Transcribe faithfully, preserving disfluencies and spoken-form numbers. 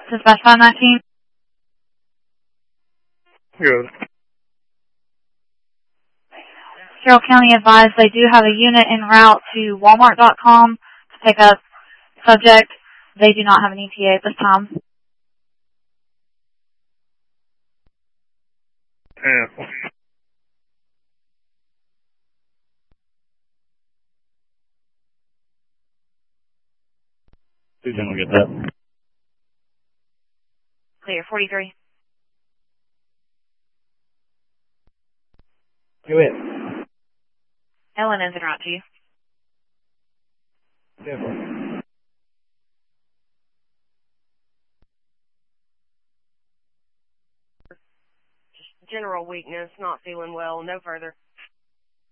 Dispatch five nineteen. Good. Carroll County advised they do have a unit en route to Walmart dot com to pick up subject. They do not have an E T A at this time. Yeah. Didn't get that. Clear, forty-three. Go in. Ellen is en route to you. Careful. Just general weakness, not feeling well, no further.